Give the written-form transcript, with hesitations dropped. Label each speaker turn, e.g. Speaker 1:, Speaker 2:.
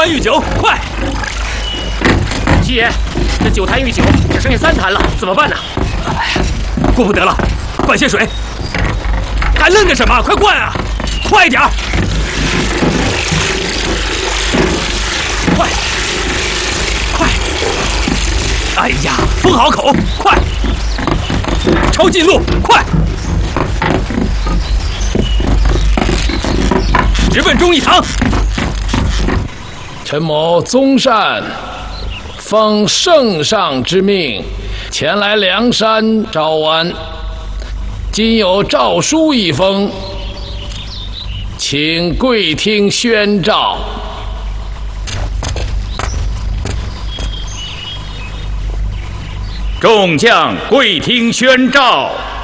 Speaker 1: 坛御酒，快！
Speaker 2: 七爷，这9坛御酒只剩下3坛了，怎么办呢？
Speaker 1: 哎呀，顾不得了，灌些水！还愣着什么？快灌啊！快点儿！快！快！哎呀，封好口，快！抄近路，快！直奔忠义堂。
Speaker 3: 陈某宗善，奉圣上之命，前来梁山招安。今有诏书一封，请贵厅宣诏。
Speaker 4: 众将贵厅宣诏。